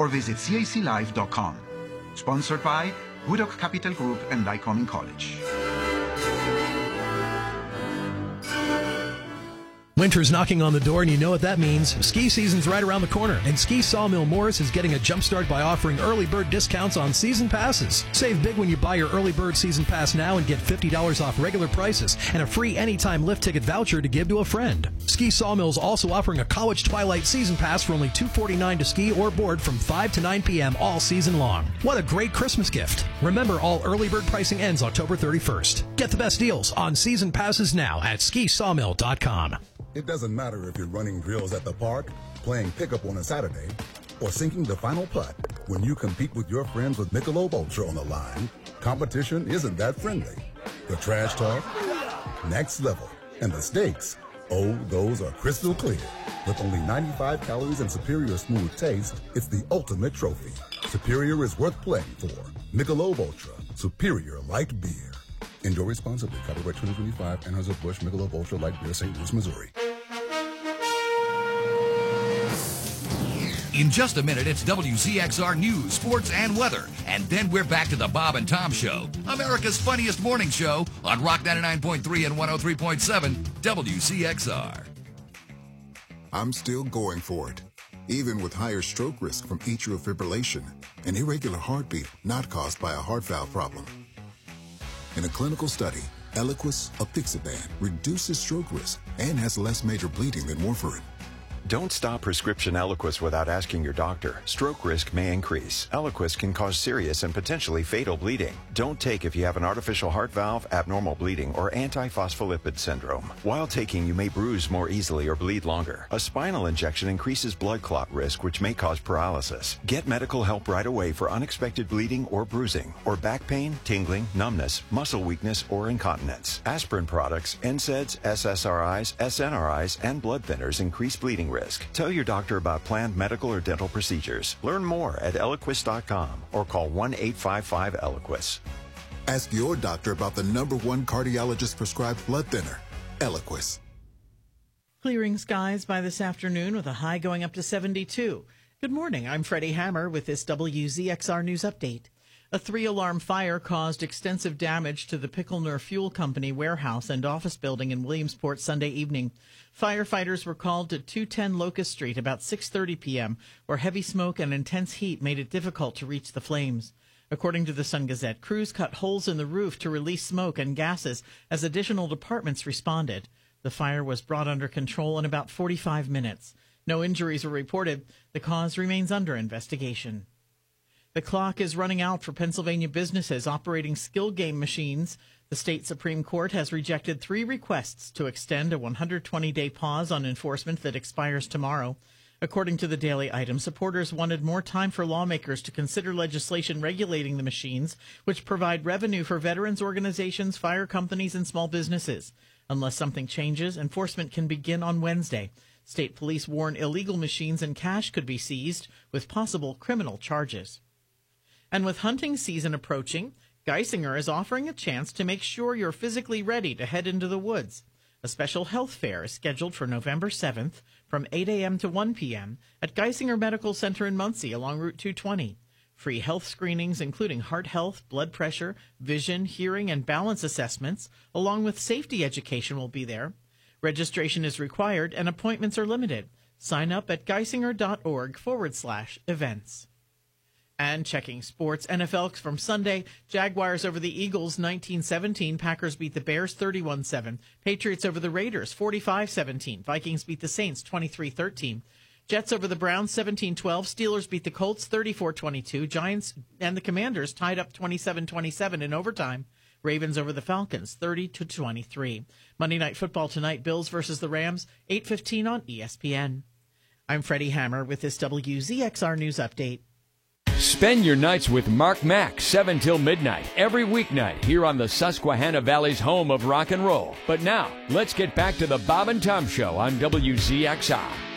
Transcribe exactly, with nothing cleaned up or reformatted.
or visit C A C live dot com. Sponsored by Woodok Capital Group and Lycoming College. Winter's knocking on the door, and you know what that means. Ski season's right around the corner, and Ski Sawmill Morris is getting a jump start by offering early bird discounts on season passes. Save big when you buy your early bird season pass now and get fifty dollars off regular prices and a free anytime lift ticket voucher to give to a friend. Ski Sawmill's also offering a college twilight season pass for only two hundred forty-nine dollars to ski or board from five to nine p.m. all season long. What a great Christmas gift. Remember, all early bird pricing ends October thirty-first. Get the best deals on season passes now at ski sawmill dot com. It doesn't matter if you're running drills at the park, playing pickup on a Saturday, or sinking the final putt. When you compete with your friends with Michelob Ultra on the line, competition isn't that friendly. The trash talk, next level, and the stakes, oh, those are crystal clear. With only ninety-five calories and superior smooth taste, it's the ultimate trophy. Superior is worth playing for. Michelob Ultra, superior light beer. Enjoy responsibly. Copyright twenty twenty-five, Anheuser-Busch Michelob Ultra Light Beer, Saint Louis, Missouri. In just a minute, it's W C X R News, Sports, and Weather. And then we're back to the Bob and Tom Show, America's funniest morning show on Rock ninety-nine point three and one oh three point seven W C X R. I'm still going for it, even with higher stroke risk from atrial fibrillation, an irregular heartbeat not caused by a heart valve problem. In a clinical study, Eliquis, apixaban, reduces stroke risk and has less major bleeding than warfarin. Don't stop prescription Eliquis without asking your doctor. Stroke risk may increase. Eliquis can cause serious and potentially fatal bleeding. Don't take if you have an artificial heart valve, abnormal bleeding, or antiphospholipid syndrome. While taking, you may bruise more easily or bleed longer. A spinal injection increases blood clot risk, which may cause paralysis. Get medical help right away for unexpected bleeding or bruising, or back pain, tingling, numbness, muscle weakness, or incontinence. Aspirin products, N SAIDs, S S R Is, S N R Is, and blood thinners increase bleeding risk. Tell your doctor about planned medical or dental procedures. Learn more at Eliquis dot com or call one eight five five Eliquis. Ask your doctor about the number one cardiologist prescribed blood thinner, Eliquis. Clearing skies by this afternoon with a high going up to seventy-two. Good morning. I'm Freddie Hammer with this W Z X R News Update. A three-alarm fire caused extensive damage to the Picklener Fuel Company warehouse and office building in Williamsport Sunday evening. Firefighters were called to two ten Locust Street about six thirty p.m., where heavy smoke and intense heat made it difficult to reach the flames. According to the Sun-Gazette, crews cut holes in the roof to release smoke and gases as additional departments responded. The fire was brought under control in about forty-five minutes. No injuries were reported. The cause remains under investigation. The clock is running out for Pennsylvania businesses operating skill game machines. The state Supreme Court has rejected three requests to extend a one hundred twenty day pause on enforcement that expires tomorrow. According to the Daily Item, supporters wanted more time for lawmakers to consider legislation regulating the machines, which provide revenue for veterans organizations, fire companies, and small businesses. Unless something changes, enforcement can begin on Wednesday. State police warn illegal machines and cash could be seized with possible criminal charges. And with hunting season approaching, Geisinger is offering a chance to make sure you're physically ready to head into the woods. A special health fair is scheduled for November seventh from eight a.m. to one p.m. at Geisinger Medical Center in Muncie along Route two twenty. Free health screenings including heart health, blood pressure, vision, hearing, and balance assessments, along with safety education will be there. Registration is required and appointments are limited. Sign up at geisinger.org forward slash events. And checking sports, N F L from Sunday, Jaguars over the Eagles nineteen seventeen, Packers beat the Bears thirty-one seven, Patriots over the Raiders forty-five seventeen, Vikings beat the Saints twenty-three thirteen, Jets over the Browns seventeen twelve, Steelers beat the Colts thirty-four twenty-two, Giants and the Commanders tied up twenty-seven twenty-seven in overtime, Ravens over the Falcons thirty to twenty-three. Monday Night Football tonight, Bills versus the Rams, eight fifteen on E S P N. I'm Freddie Hammer with this W Z X R News Update. Spend your nights with Mark Mack, seven till midnight, every weeknight here on the Susquehanna Valley's home of rock and roll. But now, let's get back to the Bob and Tom Show on W Z X R.